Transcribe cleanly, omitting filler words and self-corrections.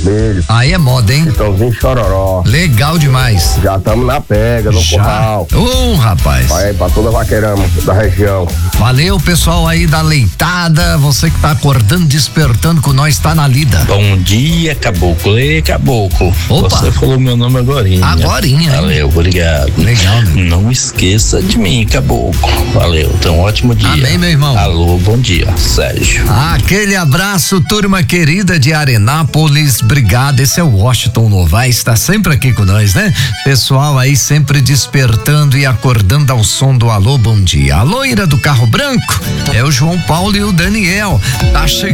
Vermelho. Aí é moda, hein? Chitãozinho Chororó. Legal demais. Já estamos na pega, no curral. Rapaz. Vai aí pra toda vaqueirama da região. Valeu, pessoal aí da Leitada, você que tá acordando, despertando com nós, tá na lida. Bom dia, Caboclo. Ei, Caboclo. Opa. Você falou meu nome agorinha. Agorinha, hein? Valeu, obrigado. Legal, né? Não esqueça de mim, Caboclo. Valeu, então um ótimo dia. Amém, meu irmão. Alô, bom dia, Sérgio. Aquele abraço, turma querida de Arenápolis, obrigado. Esse é o Washington Novaes, tá sempre aqui com nós, né? Pessoal aí sempre despertando e acordando ao som do alô, bom dia. A loira do carro branco é o João Paulo e o Daniel. Tá chegando.